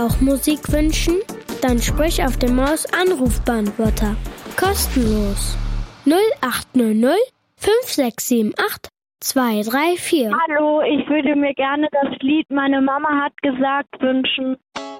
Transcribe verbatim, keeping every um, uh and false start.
Auch Musik wünschen? Dann sprich auf dem Maus-Anrufbeantworter. Kostenlos. null acht null null fünf sechs sieben acht zwei drei vier. Hallo, ich würde mir gerne das Lied Meine Mama hat gesagt wünschen.